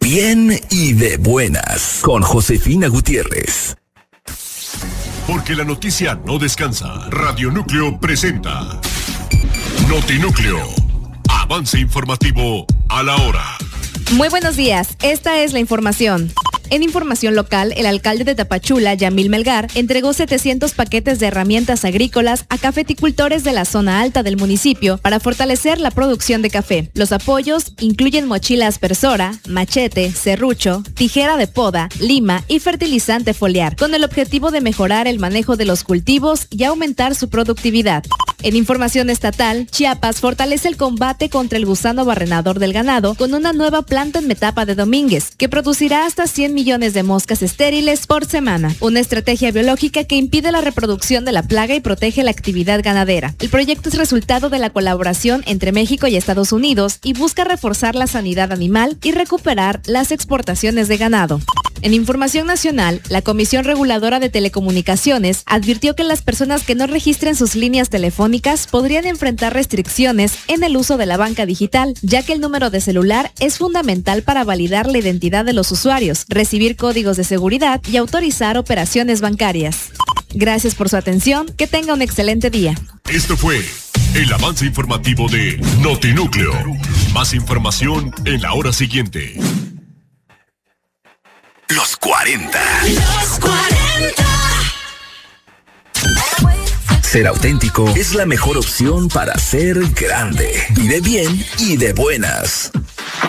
bien y de buenas con Josefina Gutiérrez. Porque la noticia no descansa. Radio Núcleo presenta Notinúcleo. Avance informativo a la hora. Muy buenos días, esta es la información. En información local, el alcalde de Tapachula, Yamil Melgar, entregó 700 paquetes de herramientas agrícolas a cafeticultores de la zona alta del municipio para fortalecer la producción de café. Los apoyos incluyen mochila aspersora, machete, serrucho, tijera de poda, lima y fertilizante foliar, con el objetivo de mejorar el manejo de los cultivos y aumentar su productividad. En información estatal, Chiapas fortalece el combate contra el gusano barrenador del ganado con una nueva planta en Metapa de Domínguez, que producirá hasta 100 millones de moscas estériles por semana. Una estrategia biológica que impide la reproducción de la plaga y protege la actividad ganadera. El proyecto es resultado de la colaboración entre México y Estados Unidos y busca reforzar la sanidad animal y recuperar las exportaciones de ganado. En información nacional, la Comisión Reguladora de Telecomunicaciones advirtió que las personas que no registren sus líneas telefónicas podrían enfrentar restricciones en el uso de la banca digital, ya que el número de celular es fundamental para validar la identidad de los usuarios, recibir códigos de seguridad y autorizar operaciones bancarias. Gracias por su atención, que tenga un excelente día. Esto fue el avance informativo de Notinúcleo. Más información en la hora siguiente. Los 40. Los 40. Ser auténtico es la mejor opción para ser grande. Vive bien y de buenas.